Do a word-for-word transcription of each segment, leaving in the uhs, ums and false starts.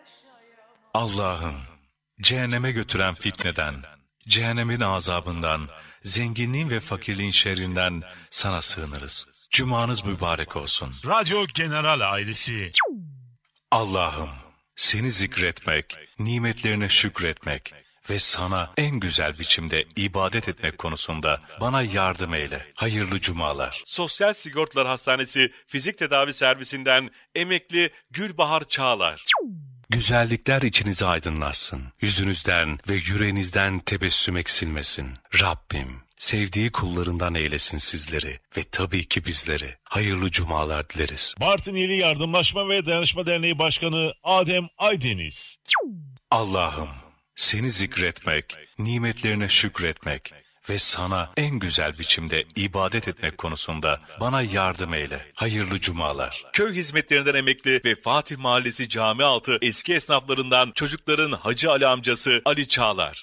Allah'ım, cehenneme götüren fitneden, cehennemin azabından, zenginliğin ve fakirliğin şerrinden sana sığınırız. Cumanız mübarek olsun. Radyo General ailesi. Allah'ım, seni zikretmek, nimetlerine şükretmek ve sana en güzel biçimde ibadet etmek konusunda bana yardım eyle. Hayırlı cumalar. Sosyal Sigortalar Hastanesi Fizik Tedavi Servisinden emekli Gülbahar Çağlar. Güzellikler içinizi aydınlatsın. Yüzünüzden ve yüreğinizden tebessüm eksilmesin. Rabbim sevdiği kullarından eylesin sizleri ve tabii ki bizleri. Hayırlı cumalar dileriz. Bartın İli Yardımlaşma ve Dayanışma Derneği Başkanı Adem Aydeniz. Allah'ım, seni zikretmek, nimetlerine şükretmek ve sana en güzel biçimde ibadet etmek konusunda bana yardım eyle. Hayırlı cumalar. Köy hizmetlerinden emekli ve Fatih Mahallesi Camialtı eski esnaflarından çocukların Hacı Ali amcası Ali Çağlar.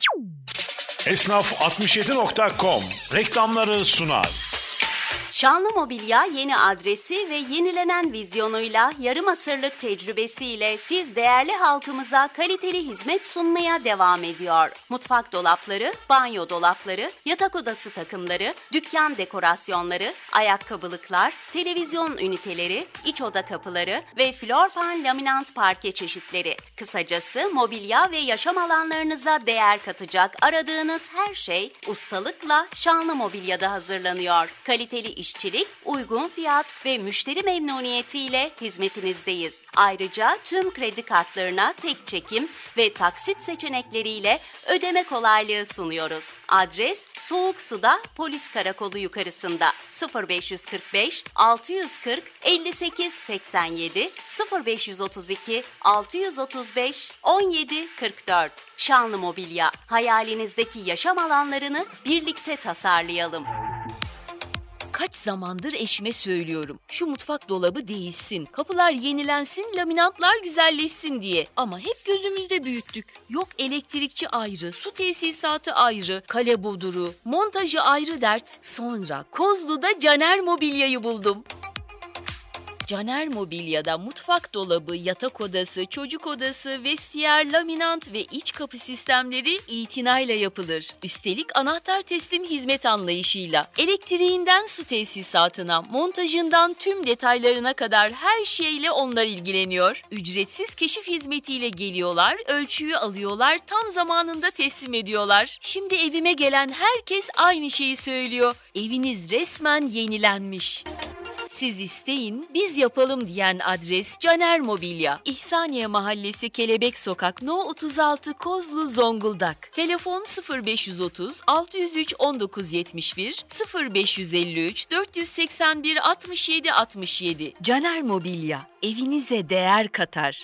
Esnaf altmış yedi nokta com reklamları sunar. Şanlı Mobilya yeni adresi ve yenilenen vizyonuyla yarım asırlık tecrübesiyle siz değerli halkımıza kaliteli hizmet sunmaya devam ediyor. Mutfak dolapları, banyo dolapları, yatak odası takımları, dükkan dekorasyonları, ayakkabılıklar, televizyon üniteleri, iç oda kapıları ve florpan laminant parke çeşitleri. Kısacası mobilya ve yaşam alanlarınıza değer katacak aradığınız her şey ustalıkla Şanlı Mobilya'da hazırlanıyor. Kaliteli işçilik, uygun fiyat ve müşteri memnuniyetiyle hizmetinizdeyiz. Ayrıca tüm kredi kartlarına tek çekim ve taksit seçenekleriyle ödeme kolaylığı sunuyoruz. Adres Soğuk Su'da Polis Karakolu yukarısında sıfır beş kırk beş altı yüz kırk elli sekiz seksen yedi sıfır beş otuz iki altı yüz otuz beş on yedi kırk dört. Şanlı Mobilya, hayalinizdeki yaşam alanlarını birlikte tasarlayalım. Kaç zamandır eşime söylüyorum. Şu mutfak dolabı değişsin, kapılar yenilensin, laminatlar güzelleşsin diye. Ama hep gözümüzde büyüttük. Yok elektrikçi ayrı, su tesisatı ayrı, kale boduru, montajı ayrı dert. Sonra Kozlu'da Caner Mobilya'yı buldum. Caner Mobilya'da mutfak dolabı, yatak odası, çocuk odası, vestiyer, laminant ve iç kapı sistemleri itinayla yapılır. Üstelik anahtar teslim hizmet anlayışıyla elektriğinden su tesisatına, montajından tüm detaylarına kadar her şeyle onlar ilgileniyor. Ücretsiz keşif hizmetiyle geliyorlar, ölçüyü alıyorlar, tam zamanında teslim ediyorlar. Şimdi evime gelen herkes aynı şeyi söylüyor. Eviniz resmen yenilenmiş. Siz isteyin, biz yapalım diyen adres Caner Mobilya. İhsaniye Mahallesi Kelebek Sokak No otuz altı Kozlu Zonguldak. Telefon sıfır beş otuz altı yüz üç on dokuz yetmiş bir sıfır beş elli üç dört yüz seksen bir altmış yedi altmış yedi. Caner Mobilya, evinize değer katar.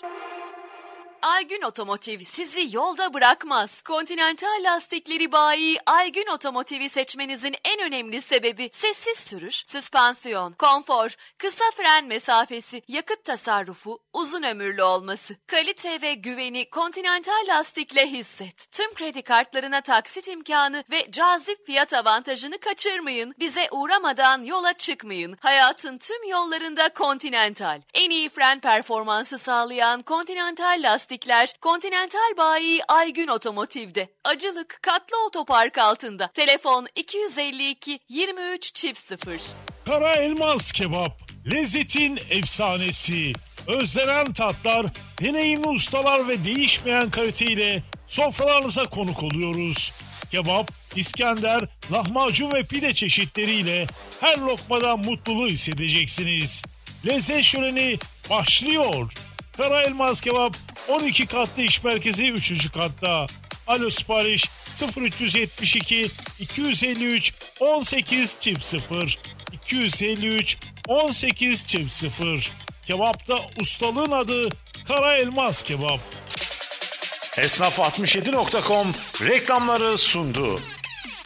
Aygün Otomotiv sizi yolda bırakmaz. Continental lastikleri bayi Aygün Otomotiv'i seçmenizin en önemli sebebi sessiz sürüş, süspansiyon, konfor, kısa fren mesafesi, yakıt tasarrufu, uzun ömürlü olması. Kalite ve güveni Continental lastikle hisset. Tüm kredi kartlarına taksit imkanı ve cazip fiyat avantajını kaçırmayın. Bize uğramadan yola çıkmayın. Hayatın tüm yollarında Continental. En iyi fren performansı sağlayan Continental lastik Continental bayi Aygün Otomotiv'de. Acılık Katlı Otopark altında. Telefon iki yüz elli iki yirmi üç çift sıfır. Kara Elmas Kebap, lezzetin efsanesi. Özlenen tatlar, deneyimli ustalar ve değişmeyen kaliteyle sofralarınıza konuk oluyoruz. Kebap, İskender, lahmacun ve pide çeşitleriyle her lokmadan mutluluğu hissedeceksiniz. Lezzet şöleni başlıyor. Kara Elmas Kebap on iki katlı iş merkezi üçüncü katta. Alo sipariş sıfır üç yetmiş iki iki yüz elli üç on sekiz çift sıfır iki yüz elli üç on sekiz çift sıfır. Kebapta ustalığın adı Kara Elmas Kebap. Esnaf altmış yedi nokta com reklamları sundu.